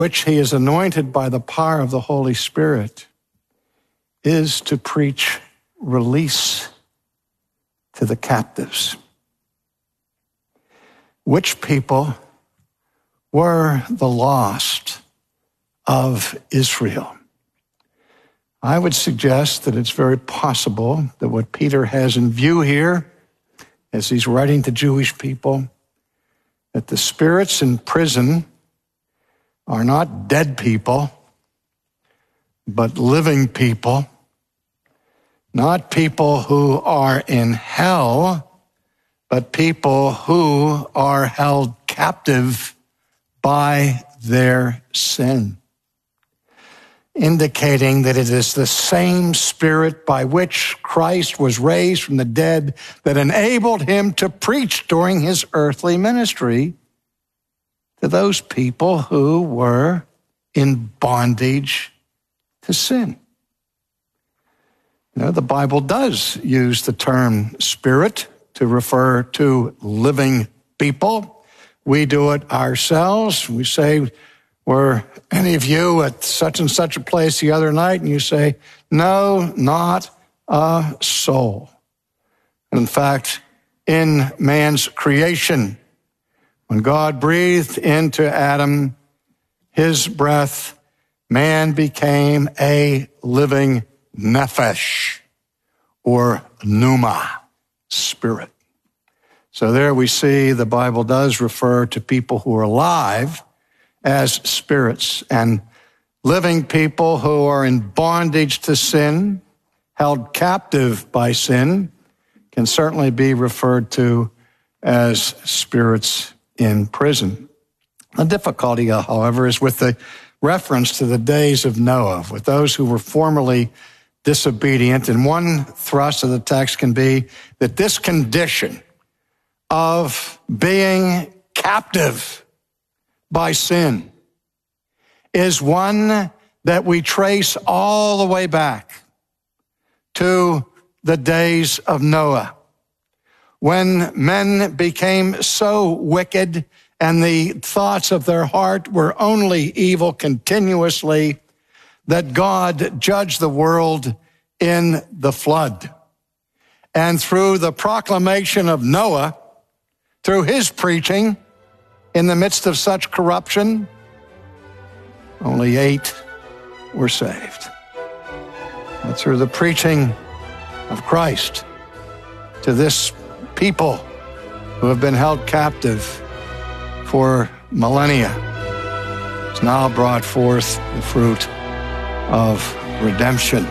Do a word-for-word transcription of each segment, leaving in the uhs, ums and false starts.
which he is anointed by the power of the Holy Spirit, is to preach release to the captives. Which people were the lost of Israel? I would suggest that it's very possible that what Peter has in view here, as he's writing to Jewish people, that the spirits in prison are not dead people, but living people, not people who are in hell, but people who are held captive by their sin, indicating that it is the same Spirit by which Christ was raised from the dead that enabled him to preach during his earthly ministry to those people who were in bondage to sin. You know, the Bible does use the term spirit to refer to living people. We do it ourselves. We say, were any of you at such and such a place the other night? And you say, no, not a soul. In fact, in man's creation, when God breathed into Adam his breath, man became a living nephesh, or pneuma, spirit. So there we see the Bible does refer to people who are alive as spirits, and living people who are in bondage to sin, held captive by sin, can certainly be referred to as spirits in prison. The difficulty, however, is with the reference to the days of Noah, with those who were formerly disobedient. And one thrust of the text can be that this condition of being captive by sin is one that we trace all the way back to the days of Noah, when men became so wicked and the thoughts of their heart were only evil continuously, that God judged the world in the flood. And through the proclamation of Noah, through his preaching, in the midst of such corruption, only eight were saved. But through the preaching of Christ to this people who have been held captive for millennia, it's now brought forth the fruit of redemption.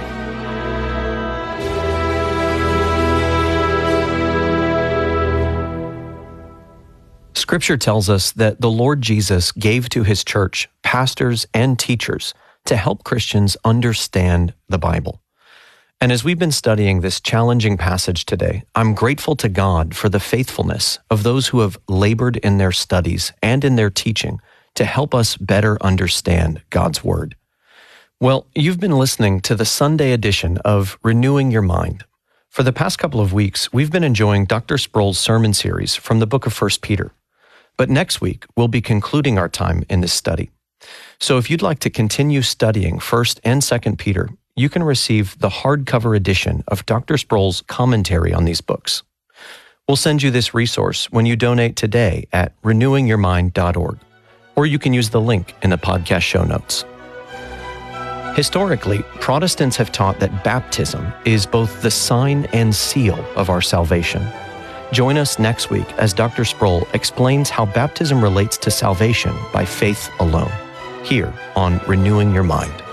Scripture tells us that the Lord Jesus gave to his church pastors and teachers to help Christians understand the Bible. And as we've been studying this challenging passage today, I'm grateful to God for the faithfulness of those who have labored in their studies and in their teaching to help us better understand God's Word. Well, you've been listening to the Sunday edition of Renewing Your Mind. For the past couple of weeks, we've been enjoying Doctor Sproul's sermon series from the book of First Peter. But next week, we'll be concluding our time in this study. So if you'd like to continue studying First and Second Peter, you can receive the hardcover edition of Doctor Sproul's commentary on these books. We'll send you this resource when you donate today at renewing your mind dot org, or you can use the link in the podcast show notes. Historically, Protestants have taught that baptism is both the sign and seal of our salvation. Join us next week as Doctor Sproul explains how baptism relates to salvation by faith alone, here on Renewing Your Mind.